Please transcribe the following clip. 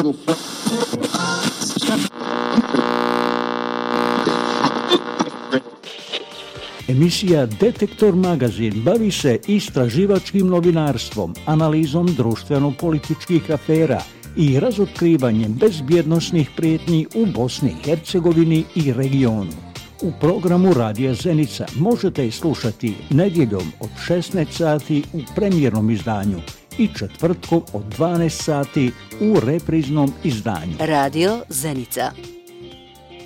Emisija Detektor magazin bavi se istraživačkim novinarstvom, analizom društveno-političkih afera i razotkrivanjem bezbjednosnih prijetnji u Bosni i Hercegovini i regionu. U programu Radija Zenica možete je slušati nedjeljom od 16 sati u premijernom izdanju i četvrtkom od 12 sati u repriznom izdanju. Radio Zenica.